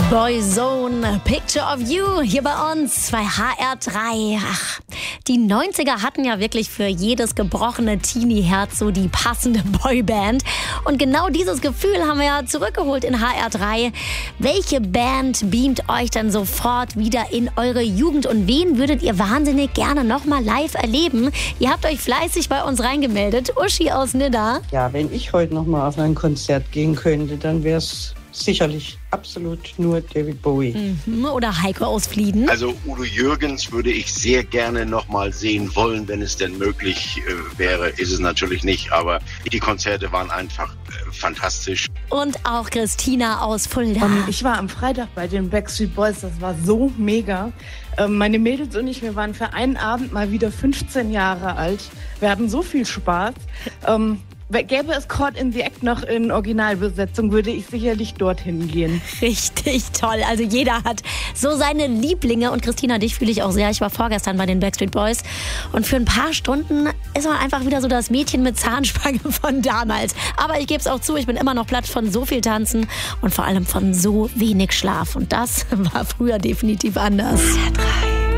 Boyzone, Picture of You, hier bei uns bei HR3. Ach, die 90er hatten ja wirklich für jedes gebrochene Teenie-Herz so die passende Boyband. Und genau dieses Gefühl haben wir ja zurückgeholt in HR3. Welche Band beamt euch dann sofort wieder in eure Jugend? Und wen würdet ihr wahnsinnig gerne nochmal live erleben? Ihr habt euch fleißig bei uns reingemeldet. Uschi aus Nidda. Ja, wenn ich heute nochmal auf ein Konzert gehen könnte, dann wäre es sicherlich absolut nur David Bowie. Oder Heiko aus Flieden. Also Udo Jürgens würde ich sehr gerne noch mal sehen wollen, wenn es denn möglich wäre. Ist es natürlich nicht, aber die Konzerte waren einfach fantastisch. Und auch Christina aus Fulda. Ich war am Freitag bei den Backstreet Boys, das war so mega. Meine Mädels und ich, wir waren für einen Abend mal wieder 15 Jahre alt. Wir hatten so viel Spaß. Gäbe es Caught in the Act noch in Originalbesetzung, würde ich sicherlich dorthin gehen. Richtig toll. Also jeder hat so seine Lieblinge. Und Christina, dich fühle ich auch sehr. Ich war vorgestern bei den Backstreet Boys. Und für ein paar Stunden ist man einfach wieder so das Mädchen mit Zahnspange von damals. Aber ich gebe es auch zu, ich bin immer noch platt von so viel Tanzen und vor allem von so wenig Schlaf. Und das war früher definitiv anders.